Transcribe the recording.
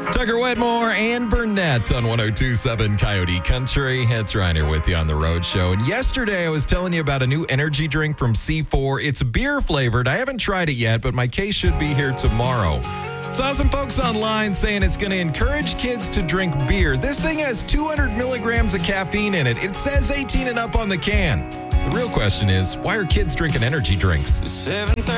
Tucker Wetmore and Burnett on 102.7 Coyote Country. It's Ryan here with you on the Road Show. And yesterday I was telling you about a new energy drink from C4. It's beer flavored. I haven't tried it yet, but my case should be here tomorrow. Saw some folks online saying it's going to encourage kids to drink beer. This thing has 200 milligrams of caffeine in it. It says 18 and up on the can. The real question is, why are kids drinking energy drinks?